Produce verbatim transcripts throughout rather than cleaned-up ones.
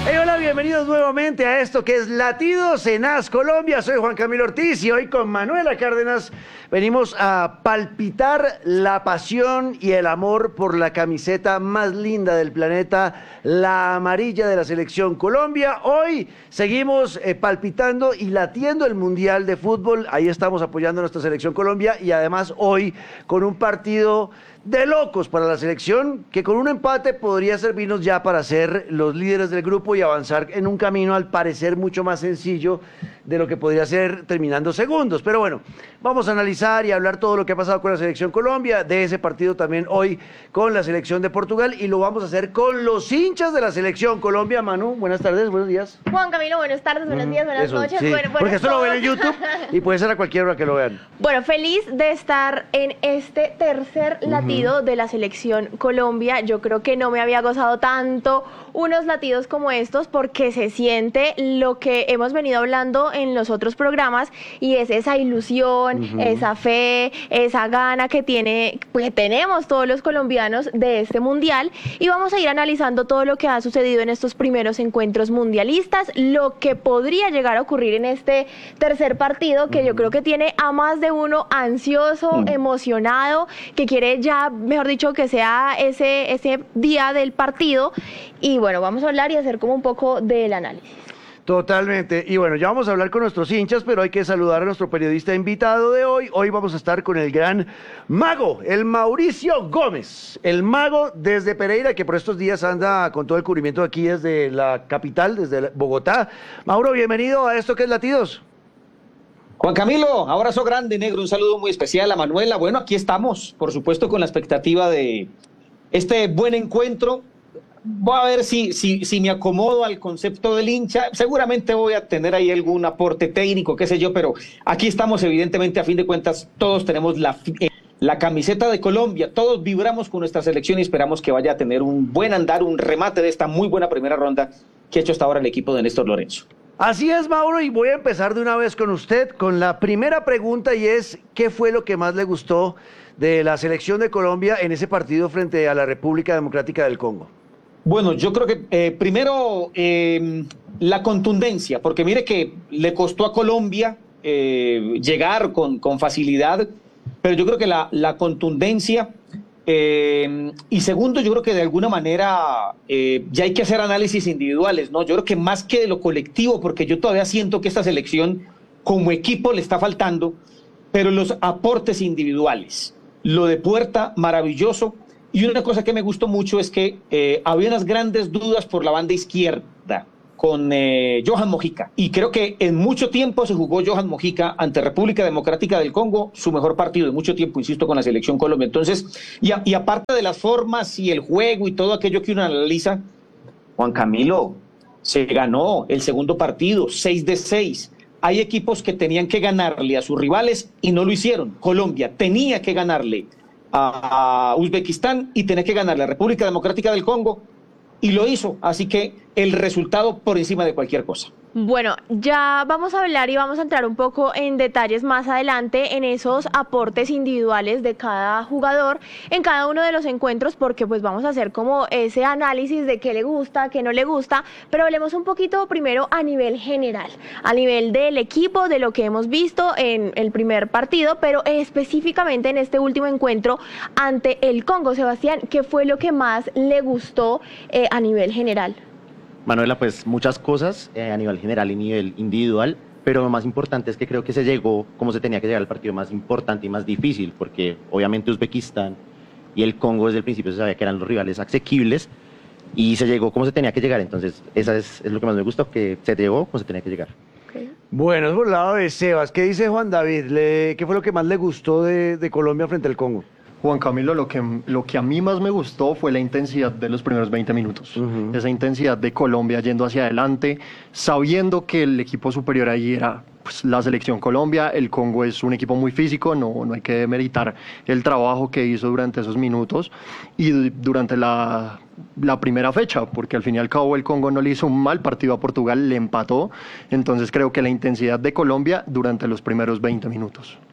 Hey, hola, bienvenidos nuevamente a esto que es Latidos en AS Colombia. Soy Juan Camilo Ortiz y hoy con Manuela Cárdenas venimos a palpitar la pasión y el amor por la camiseta más linda del planeta, la amarilla de la Selección Colombia. Hoy seguimos eh, palpitando y latiendo el Mundial de Fútbol. Ahí estamos apoyando a nuestra Selección Colombia y además hoy con un partido de locos para la selección, que con un empate podría servirnos ya para ser los líderes del grupo y avanzar en un camino al parecer mucho más sencillo de lo que podría ser terminando segundos. Pero bueno, vamos a analizar y hablar todo lo que ha pasado con la Selección Colombia, de ese partido también hoy con la Selección de Portugal, y lo vamos a hacer con los hinchas de la Selección Colombia. Manu, buenas tardes, buenos días. Juan Camilo, buenas tardes, buenos Mm, días, buenas eso, noches. sí, Bueno, bueno, porque esto lo todo. ven en YouTube y puede ser a cualquier hora que lo vean. Bueno, feliz de estar en este tercer latido de la Selección Colombia. Yo creo que no me había gozado tanto unos latidos como estos porque se siente lo que hemos venido hablando en los otros programas y es esa ilusión, Uh-huh. esa fe, esa gana que tiene, que tenemos todos los colombianos de este mundial, y vamos a ir analizando todo lo que ha sucedido en estos primeros encuentros mundialistas, lo que podría llegar a ocurrir en este tercer partido, que uh-huh. yo creo que tiene a más de uno ansioso, uh-huh. emocionado, que quiere ya, mejor dicho, que sea ese, ese día del partido. Y bueno, vamos a hablar y hacer como un poco del análisis. Totalmente. Y bueno, ya vamos a hablar con nuestros hinchas, pero hay que saludar a nuestro periodista invitado de hoy. Hoy vamos a estar con el gran mago, el Mauricio Gómez, el mago desde Pereira, que por estos días anda con todo el cubrimiento aquí desde la capital, desde Bogotá. Mauro, bienvenido a esto que es Latidos. Juan Camilo, abrazo grande, negro, un saludo muy especial a Manuela. Bueno, aquí estamos, por supuesto, con la expectativa de este buen encuentro. Voy a ver si, si, si me acomodo al concepto del hincha. Seguramente voy a tener ahí algún aporte técnico, qué sé yo, pero aquí estamos, evidentemente, a fin de cuentas, todos tenemos la, eh, la camiseta de Colombia, todos vibramos con nuestra selección y esperamos que vaya a tener un buen andar, un remate de esta muy buena primera ronda que ha hecho hasta ahora el equipo de Néstor Lorenzo. Así es, Mauro, y voy a empezar de una vez con usted, con la primera pregunta, y es, ¿qué fue lo que más le gustó de la selección de Colombia en ese partido frente a la República Democrática del Congo? Bueno, yo creo que eh, primero eh, la contundencia, porque mire que le costó a Colombia eh, llegar con, con facilidad, pero yo creo que la, la contundencia, eh, y segundo, yo creo que de alguna manera eh, ya hay que hacer análisis individuales, ¿no? Yo creo que más que de lo colectivo, porque yo todavía siento que esta selección como equipo le está faltando, pero los aportes individuales, lo de Puerta, maravilloso. Y una cosa que me gustó mucho es que eh, había unas grandes dudas por la banda izquierda con eh, Johan Mojica. Y creo que en mucho tiempo se jugó Johan Mojica ante República Democrática del Congo, su mejor partido en mucho tiempo, insisto, con la Selección Colombia. Entonces, y, a, y aparte de las formas y el juego y todo aquello que uno analiza, Juan Camilo, se ganó el segundo partido, seis de seis. Hay equipos que tenían que ganarle a sus rivales y no lo hicieron. Colombia tenía que ganarle a Uzbekistán y tenía que ganar la República Democrática del Congo y lo hizo, así que el resultado por encima de cualquier cosa. Bueno, ya vamos a hablar y vamos a entrar un poco en detalles más adelante en esos aportes individuales de cada jugador en cada uno de los encuentros, porque pues vamos a hacer como ese análisis de qué le gusta, qué no le gusta, pero hablemos un poquito primero a nivel general, a nivel del equipo, de lo que hemos visto en el primer partido, pero específicamente en este último encuentro ante el Congo. Sebastián, ¿qué fue lo que más le gustó eh, a nivel general? Manuela, pues muchas cosas eh, a nivel general y nivel individual, pero lo más importante es que creo que se llegó como se tenía que llegar al partido más importante y más difícil, porque obviamente Uzbekistán y el Congo desde el principio se sabía que eran los rivales asequibles y se llegó como se tenía que llegar. Entonces eso es, es lo que más me gustó, que se llegó como se tenía que llegar. Okay. Bueno, es por el lado de Sebas. ¿Qué dice Juan David? Le, ¿Qué fue lo que más le gustó de, de Colombia frente al Congo? Juan Camilo, lo que, lo que a mí más me gustó fue la intensidad de los primeros veinte minutos. Uh-huh. Esa intensidad de Colombia yendo hacia adelante, sabiendo que el equipo superior ahí era pues, la selección Colombia. El Congo es un equipo muy físico, no, no hay que demeritar el trabajo que hizo durante esos minutos y durante la, la primera fecha, porque al fin y al cabo el Congo no le hizo un mal partido a Portugal, le empató. Entonces creo que la intensidad de Colombia durante los primeros veinte minutos.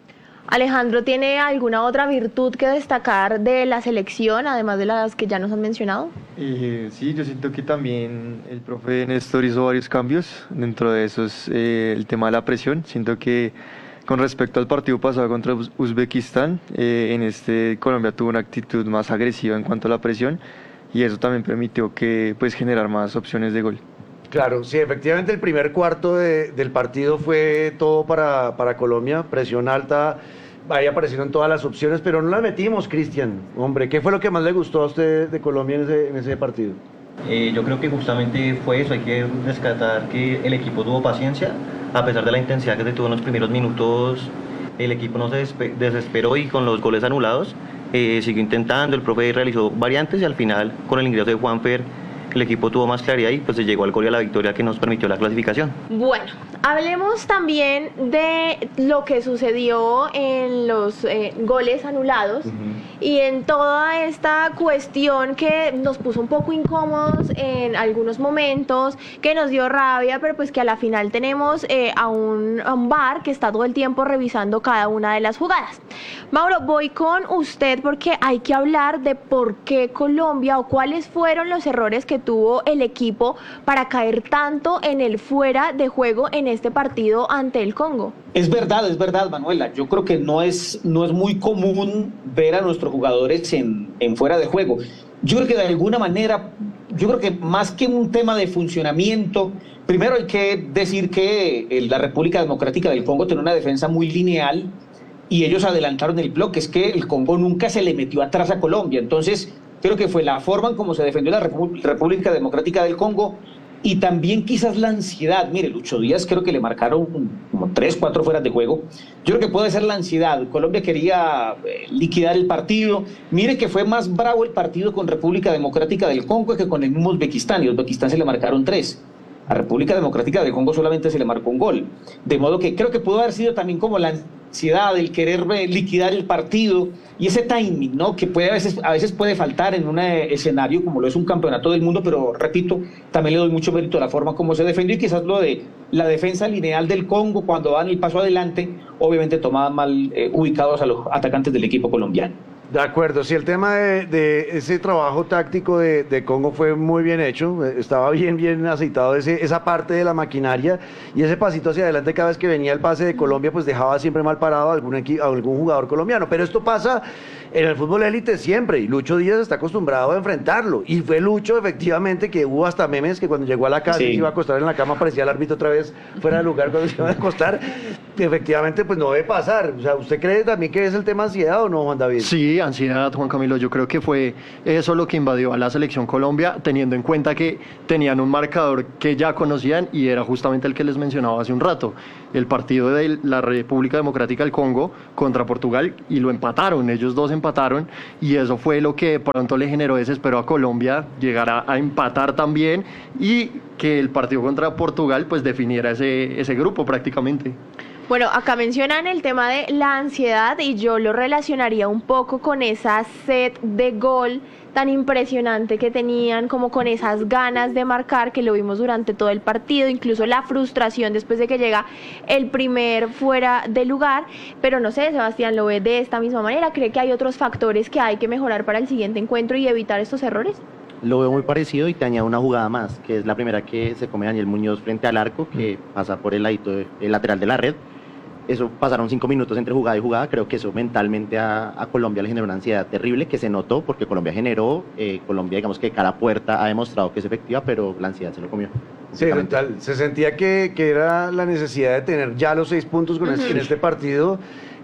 Alejandro, ¿tiene alguna otra virtud que destacar de la selección, además de las que ya nos han mencionado? Eh, sí, yo siento que también el profe Néstor hizo varios cambios. Dentro de esos, eh, el tema de la presión. Siento que con respecto al partido pasado contra Uz- Uzbekistán, eh, en este Colombia tuvo una actitud más agresiva en cuanto a la presión y eso también permitió que pues generar más opciones de gol. Claro, sí, efectivamente el primer cuarto de- del partido fue todo para, para Colombia, presión alta, ahí aparecieron todas las opciones, pero no las metimos, Cristian. Hombre, ¿qué fue lo que más le gustó a usted de Colombia en ese, en ese partido? Eh, yo creo que justamente fue eso, hay que rescatar que el equipo tuvo paciencia, a pesar de la intensidad que se tuvo en los primeros minutos, el equipo no se despe- desesperó y con los goles anulados eh, siguió intentando, el profe realizó variantes y al final con el ingreso de Juanfer el equipo tuvo más claridad y pues se llegó al gol y a la victoria que nos permitió la clasificación. Bueno, hablemos también de lo que sucedió en los eh, goles anulados uh-huh. y en toda esta cuestión que nos puso un poco incómodos en algunos momentos, que nos dio rabia, pero pues que a la final tenemos eh, a, un, a un V A R que está todo el tiempo revisando cada una de las jugadas. Mauro, voy con usted porque hay que hablar de por qué Colombia o cuáles fueron los errores que tuvo el equipo para caer tanto en el fuera de juego en este partido ante el Congo. Es verdad, es verdad, Manuela. Yo creo que no es, no es muy común ver a nuestros jugadores en, en fuera de juego. Yo creo que de alguna manera, yo creo que más que un tema de funcionamiento, primero hay que decir que la República Democrática del Congo tiene una defensa muy lineal y ellos adelantaron el bloque. Es que el Congo nunca se le metió atrás a Colombia. Entonces, creo que fue la forma en cómo se defendió la Repu- República Democrática del Congo y también quizás la ansiedad. Mire, Lucho Díaz creo que le marcaron como tres, cuatro fueras de juego. Yo creo que puede ser la ansiedad. Colombia quería eh, liquidar el partido. Mire que fue más bravo el partido con República Democrática del Congo que con el mismo Uzbekistán. Y a Uzbekistán se le marcaron tres. A República Democrática del Congo solamente se le marcó un gol. De modo que creo que pudo haber sido también como la ansiedad, el querer liquidar el partido y ese timing, ¿no? Que puede a veces, a veces puede faltar en un escenario como lo es un campeonato del mundo, pero repito, también le doy mucho mérito a la forma como se defendió y quizás lo de la defensa lineal del Congo cuando dan el paso adelante, obviamente tomaban mal eh, ubicados a los atacantes del equipo colombiano. De acuerdo, sí, el tema de, de ese trabajo táctico de, de Congo fue muy bien hecho, estaba bien, bien aceitado ese, esa parte de la maquinaria y ese pasito hacia adelante cada vez que venía el pase de Colombia pues dejaba siempre mal parado a algún, equi- a algún jugador colombiano, pero esto pasa en el fútbol élite siempre y Lucho Díaz está acostumbrado a enfrentarlo y fue Lucho efectivamente que hubo hasta memes que cuando llegó a la casa sí. se iba a acostar en la cama parecía el árbitro otra vez fuera de lugar cuando se iba a acostar, efectivamente pues no debe pasar, o sea, ¿usted cree también que es el tema ansiedad o no, Juan David? Sí, ansiedad, Juan Camilo, yo creo que fue eso lo que invadió a la selección Colombia, teniendo en cuenta que tenían un marcador que ya conocían y era justamente el que les mencionaba hace un rato, el partido de la República Democrática del Congo contra Portugal y lo empataron, ellos dos empataron y eso fue lo que de pronto le generó desespero a Colombia, llegar a, a empatar también y que el partido contra Portugal pues definiera ese, ese grupo prácticamente. Bueno, acá mencionan el tema de la ansiedad y yo lo relacionaría un poco con esa sed de gol tan impresionante que tenían, como con esas ganas de marcar que lo vimos durante todo el partido, incluso la frustración después de que llega el primer fuera de lugar, pero no sé, Sebastián, ¿lo ve de esta misma manera? ¿Cree que hay otros factores que hay que mejorar para el siguiente encuentro y evitar estos errores? Lo veo muy parecido y te añado una jugada más, que es la primera que se come Daniel Muñoz frente al arco, que pasa por el ladito, de, el lateral de la red. Eso pasaron cinco minutos entre jugada y jugada, creo que eso mentalmente a, a Colombia le generó una ansiedad terrible que se notó porque Colombia generó, eh, Colombia digamos que cara a puerta ha demostrado que es efectiva, pero la ansiedad se lo comió. Sí, total, se sentía que, que era la necesidad de tener ya los seis puntos con uh-huh. este, en este partido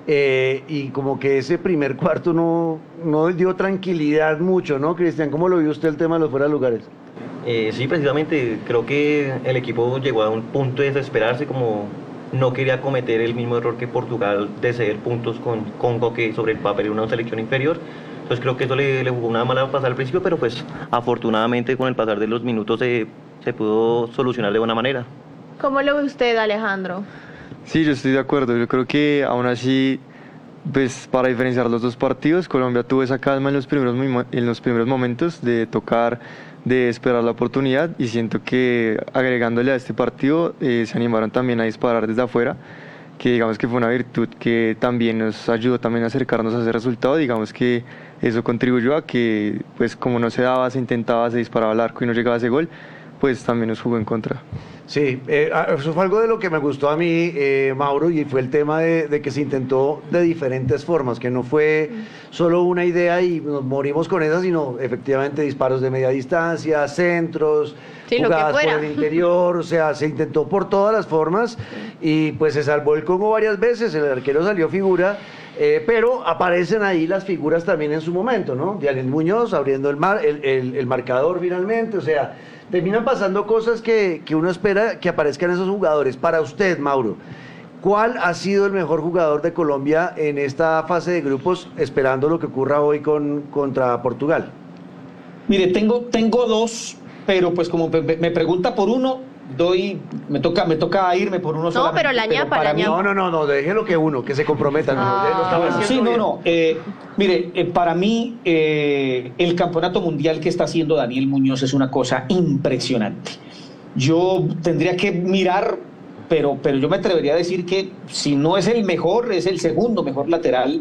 eh, y como que ese primer cuarto no, no dio tranquilidad mucho, ¿no, Cristian? ¿Cómo lo vio usted el tema de los fuera de lugares? Eh, sí, precisamente creo que el equipo llegó a un punto de desesperarse, como no quería cometer el mismo error que Portugal de ceder puntos con Congo, que sobre el papel era una selección inferior. Entonces creo que eso le, le jugó una mala pasada al principio, pero pues afortunadamente con el pasar de los minutos se, se pudo solucionar de buena manera. ¿Cómo lo ve usted, Alejandro? Sí, yo estoy de acuerdo. Yo creo que aún así, pues para diferenciar los dos partidos, Colombia tuvo esa calma en los primeros, en los primeros momentos de tocar, de esperar la oportunidad y siento que agregándole a este partido eh, se animaron también a disparar desde afuera, que digamos que fue una virtud que también nos ayudó también a acercarnos a ese resultado. Digamos que eso contribuyó a que, pues como no se daba, se intentaba, se disparaba al arco y no llegaba a ese gol, pues también nos jugó en contra. Sí, eh, eso fue algo de lo que me gustó a mí, eh, Mauro, y fue el tema de, de que se intentó de diferentes formas, que no fue solo una idea y nos morimos con esa, sino efectivamente disparos de media distancia, centros, sí, jugadas lo que fuera. por el interior, o sea, se intentó por todas las formas y pues se salvó el Congo varias veces, el arquero salió figura. Eh, pero aparecen ahí las figuras también en su momento, ¿no? Daniel Muñoz abriendo el, mar, el, el, el marcador finalmente, o sea, terminan pasando cosas que, que uno espera que aparezcan esos jugadores. Para usted, Mauro, ¿cuál ha sido el mejor jugador de Colombia en esta fase de grupos, esperando lo que ocurra hoy con, contra Portugal? Mire, tengo, tengo dos, pero pues como me, me pregunta por uno, doy, me toca, me toca irme por uno. No, solamente, pero la ñapa, para la mí- ñapa. No, no, no, no, déjelo que uno, que se comprometa. ¿No? Ah. Lo estaba haciendo Sí, no, bien. no. eh, mire, eh, para mí eh, el campeonato mundial que está haciendo Daniel Muñoz es una cosa impresionante. Yo tendría que mirar, pero, pero yo me atrevería a decir que si no es el mejor, es el segundo mejor lateral,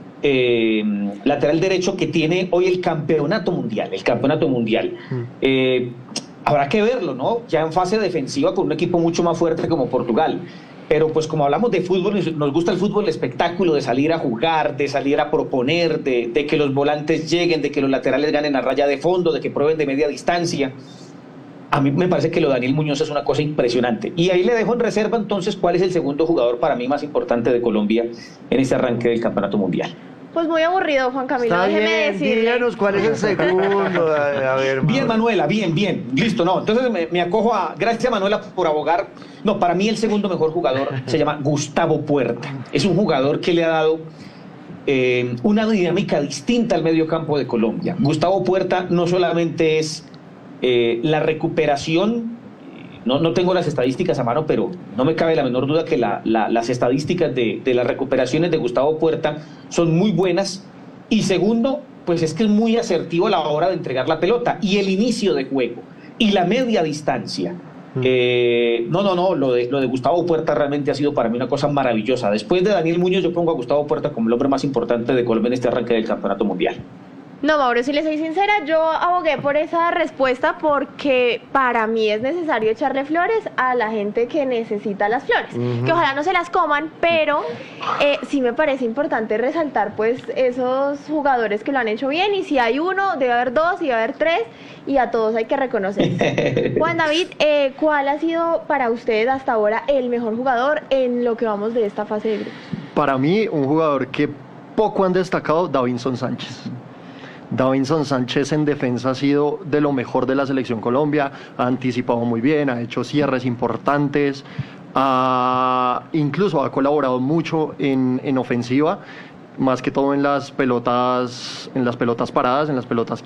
eh, lateral derecho que tiene hoy el campeonato mundial, el campeonato mundial. Eh, habrá que verlo, ¿no? Ya en fase defensiva con un equipo mucho más fuerte como Portugal. Pero pues como hablamos de fútbol, nos gusta el fútbol, el espectáculo de salir a jugar, de salir a proponer, de, de que los volantes lleguen, de que los laterales ganen a raya de fondo, de que prueben de media distancia. A mí me parece que lo de Daniel Muñoz es una cosa impresionante. Y ahí le dejo en reserva entonces cuál es el segundo jugador para mí más importante de Colombia en este arranque del Campeonato Mundial. Pues muy aburrido, Juan Camilo, Está déjeme bien, decirle. díganos cuál es el segundo. A, a ver, Bien, Mauro. Manuela, bien, bien, listo, no. Entonces me, me acojo a, gracias Manuela por abogar. No, para mí el segundo mejor jugador se llama Gustavo Puerta. Es un jugador que le ha dado eh, una dinámica distinta al medio campo de Colombia. Gustavo Puerta no solamente es eh, la recuperación, no, no tengo las estadísticas a mano, pero no me cabe la menor duda que la, la, las estadísticas de, de las recuperaciones de Gustavo Puerta son muy buenas. Y segundo, pues es que es muy asertivo a la hora de entregar la pelota y el inicio de juego y la media distancia. Eh, no, no, no, lo de, lo de Gustavo Puerta realmente ha sido para mí una cosa maravillosa. Después de Daniel Muñoz, yo pongo a Gustavo Puerta como el hombre más importante de Colombia en este arranque del Campeonato Mundial. No, Mauro, si le soy sincera, yo abogué por esa respuesta porque para mí es necesario echarle flores a la gente que necesita las flores, Ujú. que ojalá no se las coman, pero eh, sí me parece importante resaltar pues esos jugadores que lo han hecho bien, y si hay uno, debe haber dos y debe haber tres, y a todos hay que reconocer. Juan David, eh, ¿cuál ha sido para usted hasta ahora el mejor jugador en lo que vamos de esta fase de grupos? Para mí, un jugador que poco han destacado, Davinson Sánchez. Davinson Sánchez en defensa ha sido de lo mejor de la selección Colombia, ha anticipado muy bien, ha hecho cierres importantes, ha, incluso ha colaborado mucho en, en ofensiva, más que todo en las pelotas, en las pelotas paradas, en las pelotas